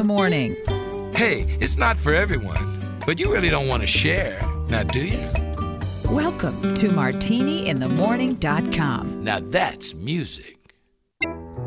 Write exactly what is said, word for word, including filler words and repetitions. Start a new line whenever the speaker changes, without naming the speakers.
the Morning.
Hey, it's not for everyone, but you really don't want to share, now do you?
Welcome to martini in the morning dot com.
Now that's music.